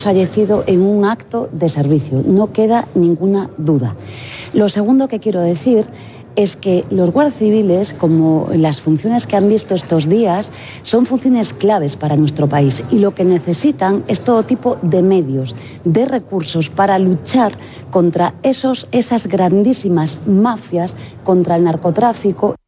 fallecido en un acto de servicio, no queda ninguna duda. Lo segundo que quiero decir es que los guardias civiles, como las funciones que han visto estos días, son funciones claves para nuestro país y lo que necesitan es todo tipo de medios, de recursos para luchar contra esas grandísimas mafias, contra el narcotráfico.